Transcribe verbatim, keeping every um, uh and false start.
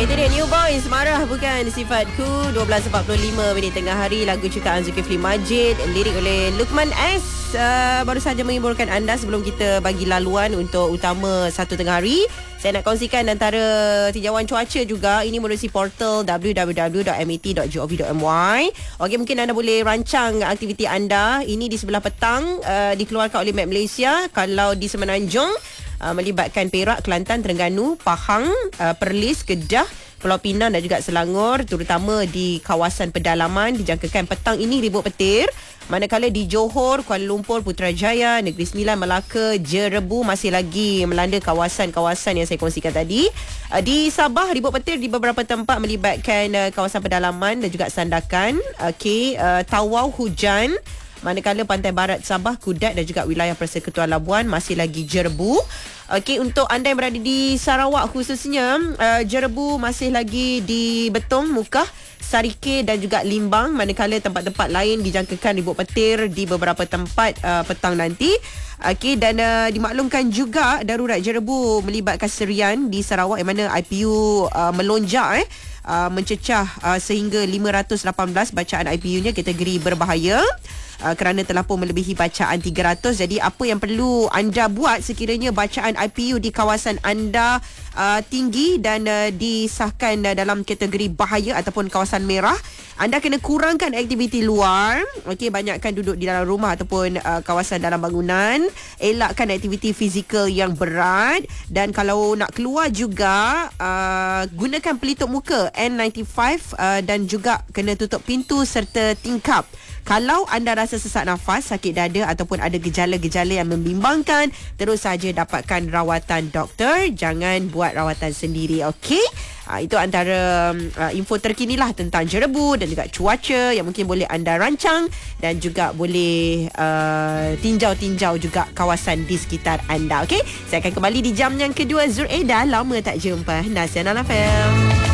Itu dia New Boys, Marah Bukan Sifatku. Dua belas empat puluh lima minit tengah hari. Lagu ciptaan Zulkifli Majid, lirik oleh Luqman S. uh, Baru saja menghiburkan anda sebelum kita bagi laluan untuk utama satu tengah hari. Saya nak kongsikan antara tinjauan cuaca juga. Ini melalui portal w w w dot m e t dot gov dot m y. Okey, mungkin anda boleh rancang aktiviti anda. Ini di sebelah petang, uh, dikeluarkan oleh Met Malaysia. Kalau di Semenanjung, Uh, melibatkan Perak, Kelantan, Terengganu, Pahang, uh, Perlis, Kedah, Pulau Pinang dan juga Selangor, terutama di kawasan pedalaman dijangkakan petang ini ribut petir. Manakala di Johor, Kuala Lumpur, Putrajaya, Negeri Sembilan, Melaka, Jerebu masih lagi melanda kawasan-kawasan yang saya kongsikan tadi. Uh, di Sabah, ribut petir di beberapa tempat melibatkan uh, kawasan pedalaman dan juga Sandakan. Okey, uh, Tawau hujan. Manakala pantai barat Sabah, Kudat dan juga wilayah Persekutuan Labuan masih lagi jerebu. Okey, untuk anda yang berada di Sarawak khususnya, uh, jerebu masih lagi di Betong, Mukah, Sarike dan juga Limbang. Manakala tempat-tempat lain dijangkakan ribut petir di beberapa tempat uh, petang nanti. Okey, dan uh, dimaklumkan juga darurat jerebu melibatkan Serian di Sarawak, yang mana I P U uh, melonjak eh uh, mencecah uh, sehingga lima ratus lapan belas bacaan I P U-nya kategori berbahaya. Uh, kerana telah pun melebihi bacaan tiga ratus. Jadi apa yang perlu anda buat sekiranya bacaan I P U di kawasan anda uh, tinggi dan uh, disahkan uh, dalam kategori bahaya ataupun kawasan merah, anda kena kurangkan aktiviti luar. Okey, banyakkan duduk di dalam rumah ataupun uh, kawasan dalam bangunan. Elakkan aktiviti fizikal yang berat, dan kalau nak keluar juga uh, gunakan pelitup muka N sembilan puluh lima uh, dan juga kena tutup pintu serta tingkap. Kalau anda rasa sesak nafas, sakit dada ataupun ada gejala-gejala yang membimbangkan, terus saja dapatkan rawatan doktor. Jangan buat rawatan sendiri, okey? Ha, itu antara uh, info terkini lah tentang jerebu dan juga cuaca yang mungkin boleh anda rancang dan juga boleh uh, tinjau-tinjau juga kawasan di sekitar anda, okey? Saya akan kembali di jam yang kedua. Zuraida, lama tak jumpa. Nasional F M.